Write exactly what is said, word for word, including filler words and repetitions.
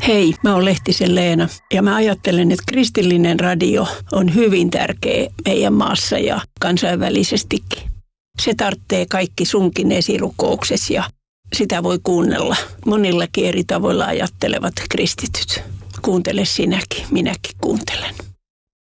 Hei, mä oon Lehtisen Leena ja mä ajattelen, että kristillinen radio on hyvin tärkeä meidän maassa ja kansainvälisestikin. Se tarvitsee kaikki sunkin esirukouksessa ja sitä voi kuunnella monillakin eri tavoilla ajattelevat kristityt. Kuuntele sinäkin, minäkin kuuntelen.